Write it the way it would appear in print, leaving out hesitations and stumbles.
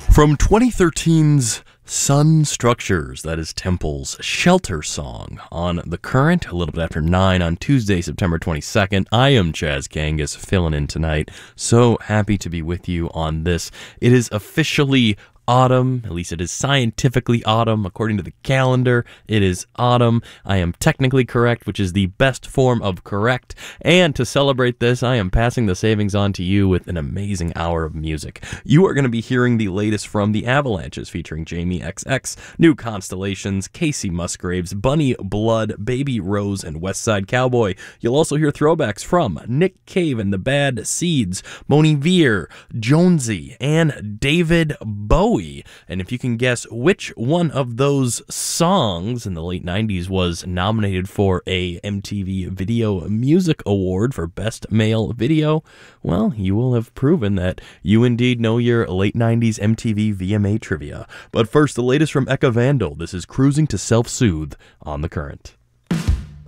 From 2013's Sun Structures, that is Temple's Shelter Song, on The Current, a little bit after 9 on Tuesday, September 22nd. I am Chaz Kangas, filling in tonight. So happy to be with you on this. It is officially autumn, at least it is scientifically autumn. According to the calendar, it is autumn. I am technically correct, which is the best form of correct. And to celebrate this, I am passing the savings on to you with an amazing hour of music. You are going to be hearing the latest from the Avalanches, featuring Jamie XX, New Constellations, Casey Musgraves, Bunny Blood, Baby Rose, and Westside Cowboy. You'll also hear throwbacks from Nick Cave and the Bad Seeds, Moni Veer, Jonesy, and David Bowie. And if you can guess which one of those songs in the late 90s was nominated for a MTV Video Music Award for Best Male Video, well, you will have proven that you indeed know your late 90s MTV VMA trivia. But first, the latest from Eka Vandal. This is Cruising to Self-Soothe on The Current.